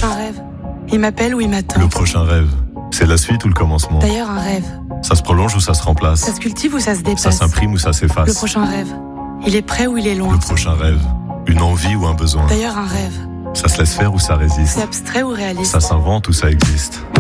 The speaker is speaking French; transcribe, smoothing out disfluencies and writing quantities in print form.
prochain rêve, il m'appelle ou il m'attend. Le prochain rêve, c'est la suite ou le commencement? D'ailleurs, un rêve, Ça se prolonge ou ça se remplace? ça se cultive ou ça se dépasse? Ça s'imprime ou ça Le s'efface? prochain rêve, il est près ou il est loin? Le prochain rêve, une envie ou un besoin? D'ailleurs, un rêve, Ça se laisse faire ou ça résiste? c'est abstrait ou réaliste? Ça s'invente ou ça existe?